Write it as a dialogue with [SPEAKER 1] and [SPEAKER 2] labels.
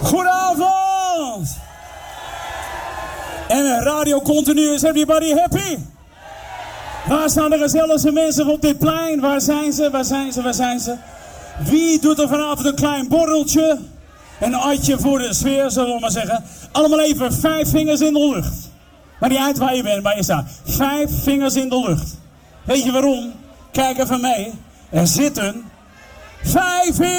[SPEAKER 1] Goedenavond! En Radio Continu, is everybody happy? Waar staan de gezelligste mensen op dit plein? Waar zijn ze? Waar zijn ze? Waar zijn ze? Wie doet er vanavond een klein borreltje? Een atje voor de sfeer, zullen we maar zeggen. Allemaal even 5 vingers in de lucht. Maar niet uit waar je bent, waar je staat. 5 vingers in de lucht. Weet je waarom? Kijk even mee. Er zitten 5 vingers.